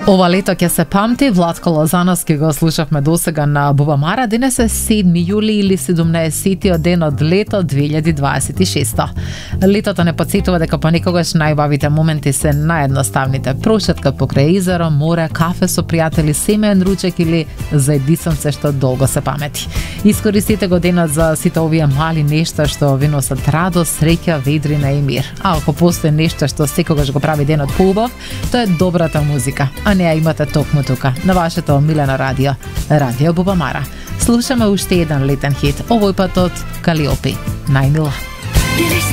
Ова лето ќе се памти, Владко Лозановски го слушавме досега на Бубамара. Денес е 7 јули или 17-тиот ден од лето 2026. Летото не подсетува дека понекогаш најбавите моменти се наједноставните. Прошетка покрај езеро, море, кафе со пријатели, семеен ручек или заедисам се што долго се памети. Искористите го денот за сите овие мали нешта што ви носат радост, среќа, ведрина и мир. А ако постои нешто што секогаш го прави денот поубав, тоа е добрата музика. А не ја имате токму тука, на вашето омилено радио, Радио Бубамара. Слушаме уште еден летен хит, овој пат од Калиопи, Најмила.